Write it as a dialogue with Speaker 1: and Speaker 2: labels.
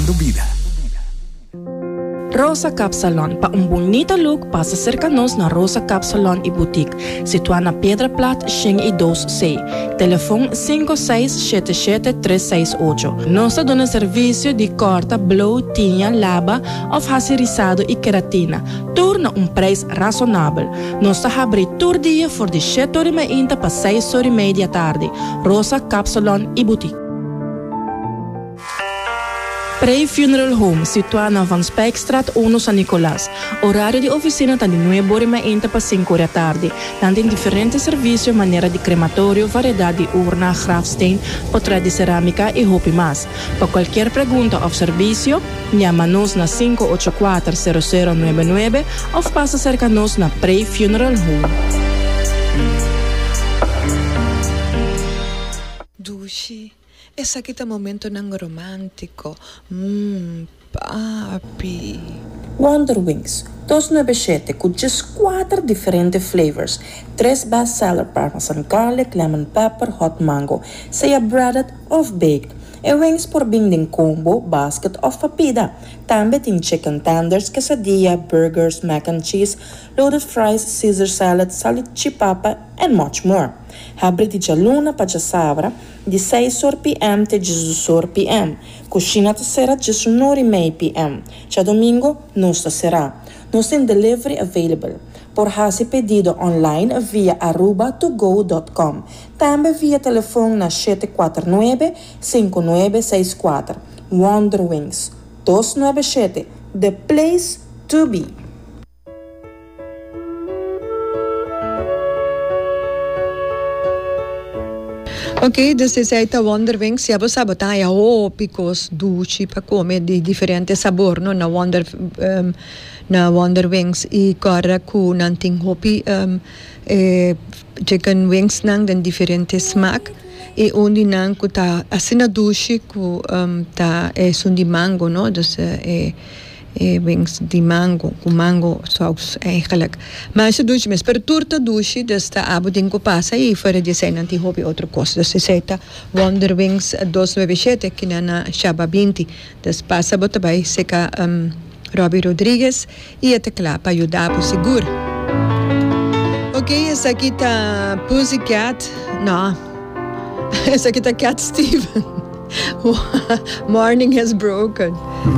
Speaker 1: vida.
Speaker 2: Rosa Cap Salon. Pa um bonito look, passa cerca-nos na Rosa Cap Salon e Boutique, situada na Pedra Plat, Xing e 2C. Telefone 5677-368. Nós damos serviço de corta, blow, tinha, lava, racirizado e queratina. Tudo um preço razonável. Nós abrimos todo dia por de 7h30 para 6h30 da tarde. Rosa Cap Salon e Boutique. Pre-Funeral Home, situada na Van Spijkstraat 1 San Nicolás. Horário de oficina está de 9h30 para 5h da tarde. Tem diferentes serviços, maneira de crematório, variedade de urna, grafsteen, portrait de cerâmica e roupa mais. Para qualquer pergunta ou serviço, chama-nos na 584-0099 ou passa cerca-nos na Pre-Funeral Home.
Speaker 3: Dushi. Essa aqui tá momento nang romântico. Papi.
Speaker 2: Wonder Wings, 297 com 4 diferentes flavors. 3 bestseller parmesan garlic, lemon pepper, hot mango. Seja breaded of baked. E wings por binding combo, basket of papida. Também tem chicken tenders, quesadilla, burgers, mac and cheese, loaded fries, Caesar salad, salchipapa, and much more. Abre de luna para sabra, de 6 p.m. até 18 p.m. Cucina será de 9 p.m. Já domingo, nós será. Nós tem delivery available. Por fazer pedido online via arubatogo.com. Também via telefone na 749-5964. Wonder Wings 297. The place to be.
Speaker 3: Ok, desde essa Wonder Wings, se você sabe, tem picos doce para comer de diferentes sabores, no? Na Wonder Wings e corre com nanting hopi chicken wings nang den diferentes smaak e onde nang ku ta asina doce ku ta sun di mango, no? Dus wings de mango, com mango saus eigenlijk. Maar ze doet mes per torta doce, dus ta abo dingo passa e fora de zijn anti hobby outra coisa. Dus se seita Wonder Wings 297 que na Shaba 20. Dus passa bota by seca Robbie Rodrigues e até lá para ajudar por seguro. Ok, essa aqui tá Pussycat, não. Essa aqui tá Cat Steven. Morning has broken.